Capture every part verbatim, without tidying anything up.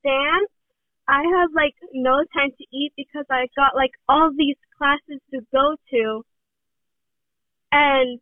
dance, I have like no time to eat because I got like all these classes to go to, and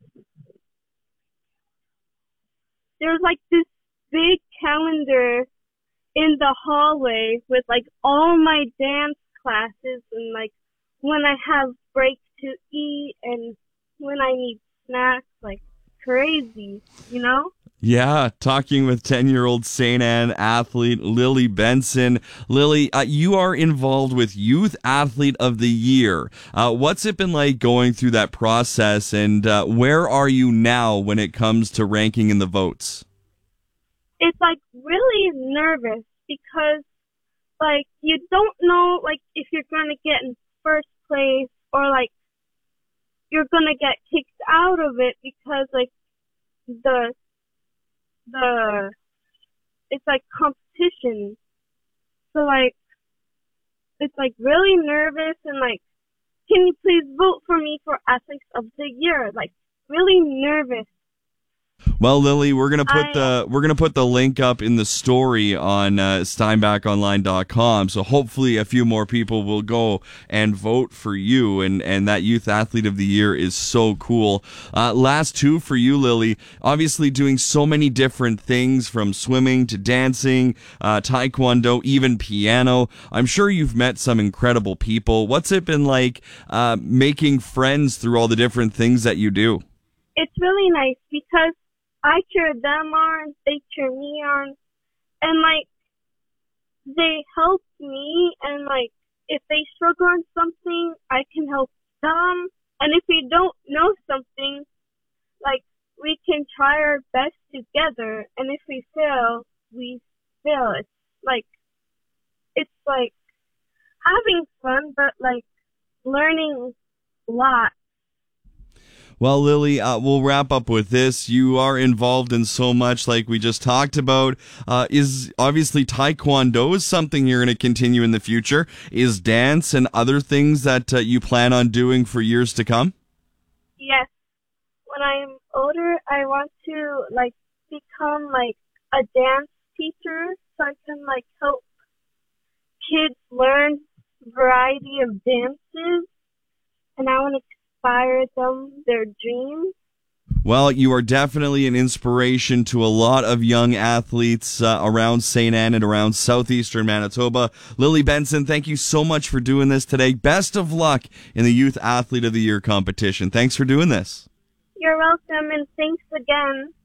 there's like this big calendar in the hallway with like all my dance classes and like when I have breaks to eat and when I need snacks, like crazy, you know? Yeah, talking with ten-year-old Saint Anne athlete Lily Benson. Lily, uh, you are involved with Youth Athlete of the Year. Uh, what's it been like going through that process, and uh, where are you now when it comes to ranking in the votes? It's like really nervous because like you don't know like if you're gonna get in first place or like you're gonna get kicked out of it because like the the it's like competition. So like it's like really nervous and like can you please vote for me for Athletes of the Year? Like really nervous. Well, Lily, we're gonna put I, the we're gonna put the link up in the story on uh, steinbach online dot com. So hopefully, a few more people will go and vote for you. And and that Youth Athlete of the Year is so cool. Uh, last two for you, Lily. Obviously, doing so many different things from swimming to dancing, uh, taekwondo, even piano. I'm sure you've met some incredible people. What's it been like uh, making friends through all the different things that you do? It's really nice because I cheer them on, they cheer me on, and like they help me, and like if they struggle on something, I can help them. And if we don't know something, like we can try our best together. And if we fail, we fail. It's like it's like having fun, but like learning a lot. Well, Lily, uh, we'll wrap up with this. You are involved in so much like we just talked about. Uh, is obviously Taekwondo is something you're going to continue in the future. Is dance and other things that uh, you plan on doing for years to come? Yes. When I'm older, I want to like become like a dance teacher so I can like help kids learn variety of dances, and I want to inspire them, their dreams. Well, you are definitely an inspiration to a lot of young athletes uh, around Saint Anne and around southeastern Manitoba. Lily Benson, thank you so much for doing this today. Best of luck in the Youth Athlete of the Year competition. Thanks for doing this. You're welcome, and thanks again.